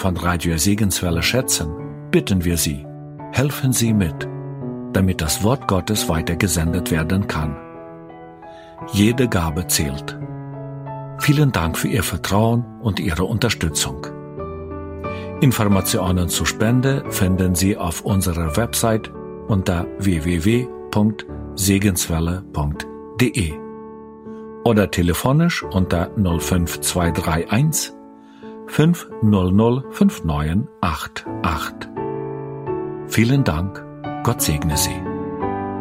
von Radio Segenswelle schätzen, bitten wir Sie, helfen Sie mit, damit das Wort Gottes weitergesendet werden kann. Jede Gabe zählt. Vielen Dank für Ihr Vertrauen und Ihre Unterstützung. Informationen zur Spende finden Sie auf unserer Website unter www.segenswelle.de oder telefonisch unter 05231 500 5988. Vielen Dank, Gott segne Sie.